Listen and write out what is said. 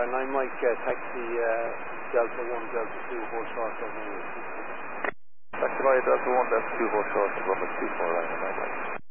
and I might taxi Delta 1, Delta 2, hold short on the... Taxi by Delta 1, Delta 2, hold short, Robert 24, right on that line.